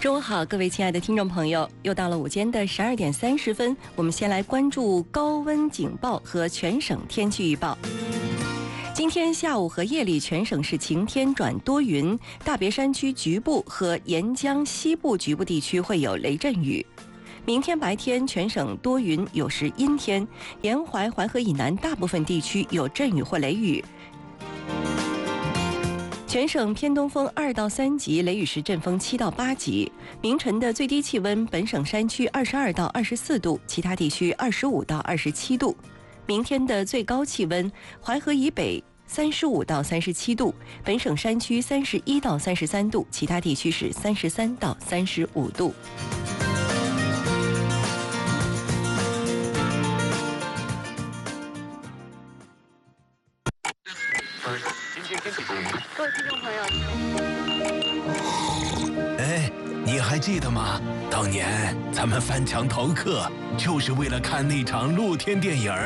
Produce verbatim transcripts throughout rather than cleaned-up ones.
中午好，各位亲爱的听众朋友，又到了午间的十二点三十分，我们先来关注高温警报和全省天气预报。今天下午和夜里，全省是晴天转多云，大别山区局部和沿江西部局部地区会有雷阵雨。明天白天，全省多云，有时阴天，沿淮淮河以南大部分地区有阵雨或雷雨。全省偏东风二到三级，雷雨时阵风七到八级。明晨的最低气温，本省山区二十二到二十四度，其他地区二十五到二十七度。明天的最高气温，淮河以北三十五到三十七度，本省山区三十一到三十三度，其他地区是三十三到三十五度。 各位听众朋友， 哎，你还记得吗？当年咱们翻墙逃课，就是为了看那场露天电影。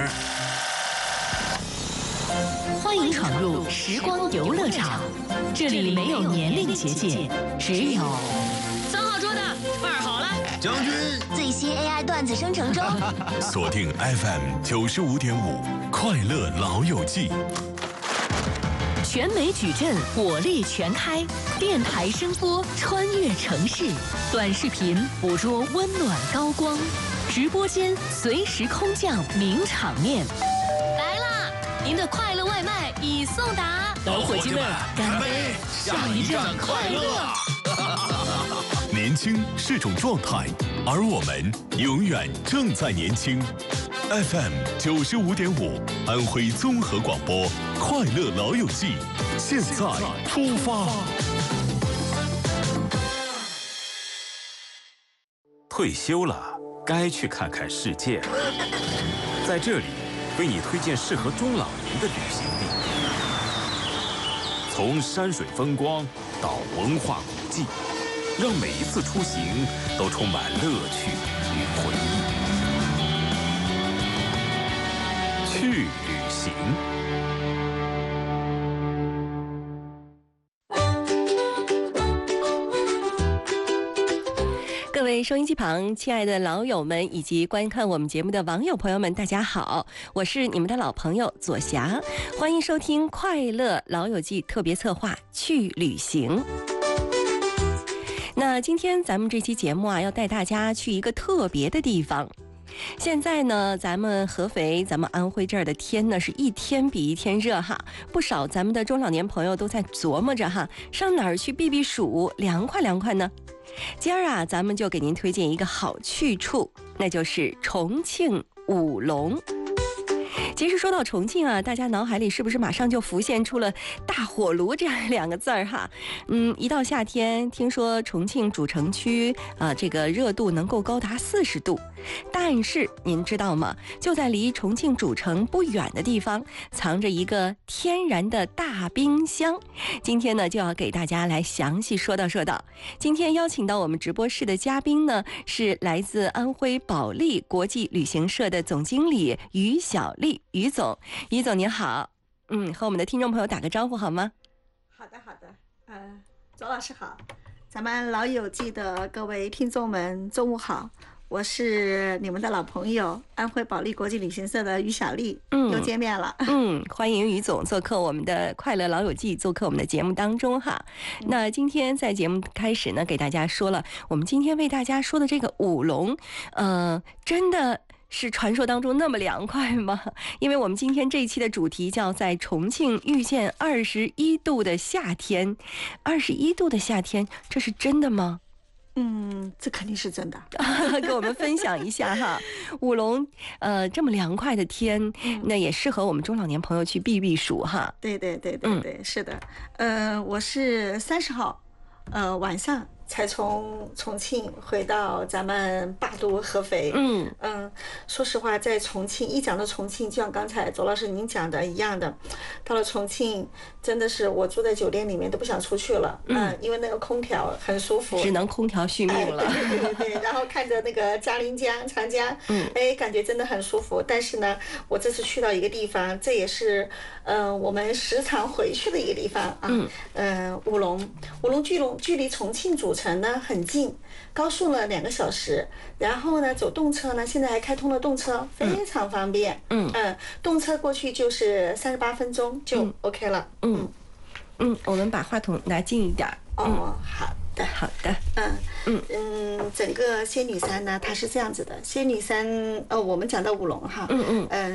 欢迎闯入时光游乐场，这里没有年龄结界，只有三号桌的办好了， 将军最新 A I 段子生成中。 锁定 F M 九十五点五，快乐老友记。 全美矩阵火力全开，电台声波穿越城市，短视频捕捉温暖高光，直播间随时空降名场面。 来啦！您的快乐外卖已送达， 老伙计们，干杯！下一站快乐！年轻是种状态，而我们永远正在年轻。F M 九十五点五，安徽综合广播，快乐老友记，现在出发。 退休了，该去看看世界了。在这里，为你推荐适合中老年的旅行地，从山水风光到文化古迹，让每一次出行都充满乐趣与回忆。去旅行。 各位收音机旁亲爱的老友们以及观看我们节目的网友朋友们，大家好，我是你们的老朋友左霞，欢迎收听快乐老友记特别策划去旅行。那今天咱们这期节目啊，要带大家去一个特别的地方。现在呢，咱们合肥，咱们安徽这儿的天呢，是一天比一天热哈。不少咱们的中老年朋友都在琢磨着哈，上哪儿去避避暑，凉快凉快呢？今儿啊，咱们就给您推荐一个好去处，那就是重庆武隆。其实说到重庆啊，大家脑海里是不是马上就浮现出了大火炉这样两个字儿哈？嗯，一到夏天，听说重庆主城区啊、呃，这个热度能够高达四十度。但是您知道吗？就在离重庆主城不远的地方，藏着一个天然的大冰箱。今天呢，就要给大家来详细说道说道。今天邀请到我们直播室的嘉宾呢，是来自安徽保利国际旅行社的总经理于小丽。于总，于总您好，嗯，和我们的听众朋友打个招呼好吗？ 好的好的，呃，左老师好，咱们老友记的各位听众们，中午好。我是你们的老朋友，安徽保利国际旅行社的于小丽，嗯，又见面了， 嗯，欢迎于总做客我们的快乐老友记，做客我们的节目当中哈。嗯、那今天在节目开始呢，给大家说了，我们今天为大家说的这个武隆，呃，真的是传说当中那么凉快吗？因为我们今天这一期的主题叫在重庆遇见二十一度的夏天，二十一度的夏天，这是真的吗？ 嗯，这肯定是真的。 跟我们分享一下哈，武隆，呃，这么凉快的天，嗯、那也适合我们中老年朋友去避避暑哈。 对对对对对，嗯、是的。呃，我是三十号，呃，晚上才从重庆回到咱们霸都合肥。嗯嗯，说实话，在重庆一讲到重庆，就像刚才左老师您讲的一样的，到了重庆真的是我住在酒店里面都不想出去了。嗯，嗯因为那个空调很舒服， 只能空调续命了。 哎、对对对对，然后看着那个嘉陵江、长江，嗯，哎，感觉真的很舒服。但是呢，我这次去到一个地方，这也是呃我们时常回去的一个地方啊。嗯，呃，武隆，武隆距隆距离重庆主城呢很近，高速呢两个小时，然后呢走动车呢现在还开通了动车，非常方便。嗯嗯，动车过去就是三十八分钟就 OK 了。 嗯嗯，我们把话筒拿近一点。 哦，好的好的。 嗯嗯嗯，整个仙女山呢，它是这样子的，仙女山呃，我们讲到五龙哈，嗯嗯嗯。